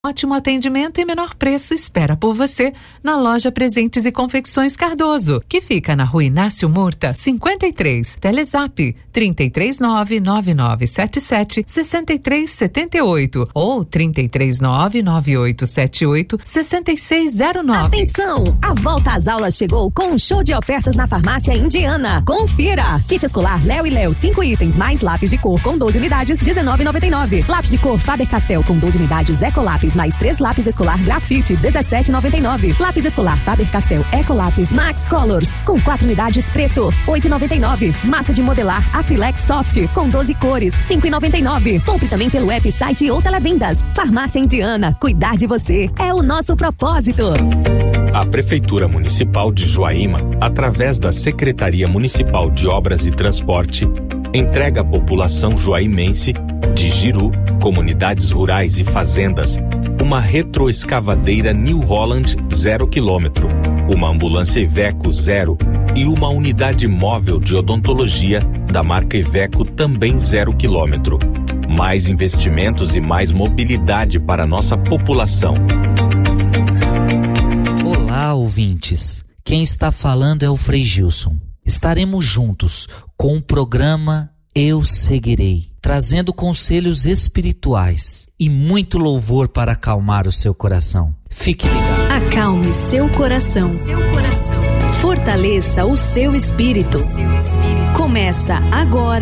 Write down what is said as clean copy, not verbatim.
Ótimo atendimento e menor preço espera por você na loja Presentes e Confecções Cardoso, que fica na Rua Inácio Murta, 53. Telezap 339-9977-6378 ou 339-9878-6609. Atenção! A volta às aulas chegou com um show de ofertas na Farmácia Indiana. Confira! Kit escolar Léo e Léo, 5 itens, mais lápis de cor com 12 unidades, R$19,99. Lápis de cor Faber-Castell com 12 unidades, Ecolápis, mais 3 lápis escolar Grafite, R$17,99. Lápis escolar Faber-Castell Ecolápis Max Colors com 4 unidades preto, R$8,99. Massa de modelar Acrylex Soft com 12 cores, R$5,99. Compre também pelo app, site ou televendas. Farmácia Indiana, cuidar de você é o nosso propósito. A Prefeitura Municipal de Joaíma, através da Secretaria Municipal de Obras e Transporte, entrega à população joaimense de Jiru, comunidades rurais e fazendas, uma retroescavadeira New Holland 0 km, uma ambulância Iveco 0 e uma unidade móvel de odontologia da marca Iveco também 0 km. Mais investimentos e mais mobilidade para a nossa população. Olá, ouvintes. Quem está falando é o Frei Gilson. Estaremos juntos com o programa Eu Seguirei, trazendo conselhos espirituais e muito louvor para acalmar o seu coração. Fique ligado. Acalme seu coração. Fortaleça o seu espírito. Começa agora